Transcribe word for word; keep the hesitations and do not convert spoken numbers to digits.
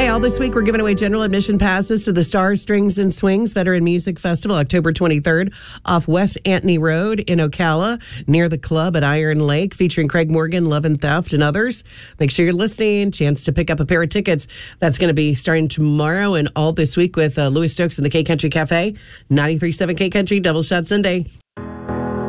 Hey, all this week we're giving away general admission passes to the Stars, Strings, and Swings Veteran Music Festival, October twenty-third, off West Antony Road in Ocala, near the club at Iron Lake, featuring Craig Morgan, Love and Theft, and others. Make sure you're listening. Chance to pick up a pair of tickets. That's going to be starting tomorrow and all this week with uh, Louis Stokes and the K Country Cafe, ninety-three point seven K Country, Double Shot Sunday.